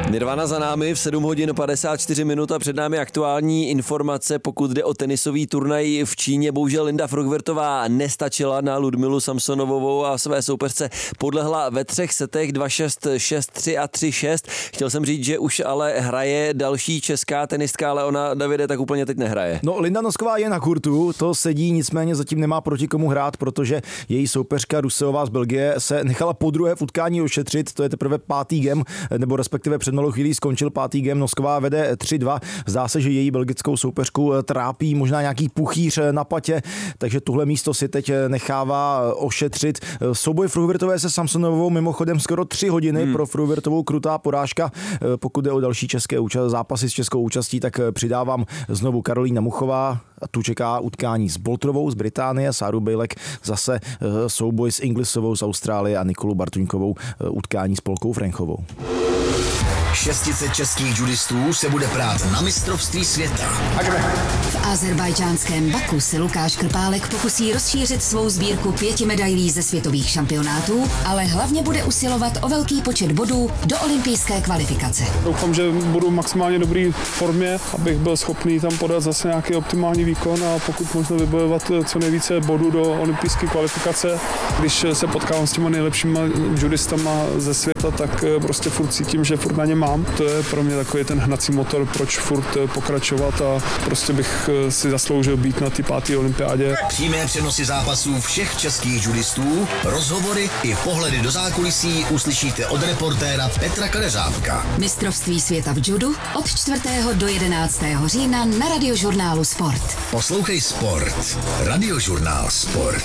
Nirvana za námi v 7 hodin 54 minut a před námi aktuální informace, pokud jde o tenisový turnaj v Číně. Bohužel Linda Frogvertová nestačila na Ludmilu Samsonovovou a své soupeřce podlehla ve 3 setech 2-6, 6-3 a 3-6. Chtěl jsem říct, že už ale hraje další česká tenistka, ale ona, Davide, tak úplně teď nehraje. No, Linda Nosková je na kurtu, to sedí, nicméně zatím nemá proti komu hrát, protože její soupeřka Ruseová z Belgie se nechala podruhé v utkání ošetřit, to je teprve 5. game, nebo respektive před malou chvílí skončil 5. game, Nosková vede 3-2, zdá se, že její belgickou soupeřku trápí možná nějaký puchýř na patě, takže tuhle místo si teď nechává ošetřit. Souboj Frogvertové se Samsonovou mimochodem skoro 3 hodiny, pro Frogvertovou krutá porážka. Pokud jde o další české zápasy s českou účastí, tak přidávám znovu Karolína Muchová, tu čeká utkání s Boltrovou z Británie, Sáru Bejlek zase souboj s Inglisovou z Austrálie a Nikolou Bartuňkovou utkání s Polkou Frenchovou. 600 českých judistů se bude prát na mistrovství světa. V azerbajdžánském Baku se Lukáš Krpálek pokusí rozšířit svou sbírku 5 medailí ze světových šampionátů, ale hlavně bude usilovat o velký počet bodů do olympijské kvalifikace. Doufám, že budu v maximálně dobré formě, abych byl schopný tam podat zase nějaký optimální výkon a pokud možno vybojovat co nejvíce bodů do olympijské kvalifikace. Když se potkávám s těma nejlepšíma judistama ze světa, tak prostě furt cítím, že furt na ně mám. To je pro mě takový ten hnací motor, proč furt pokračovat a prostě bych si zasloužil být na té 5. olympiádě. Přímé přenosy zápasů všech českých judistů, rozhovory i pohledy do zákulisí uslyšíte od reportéra Petra Kadeřávka. Mistrovství světa v judu od 4. do 11. října na Radiožurnálu Sport. Poslouchej Sport. Radiožurnál Sport.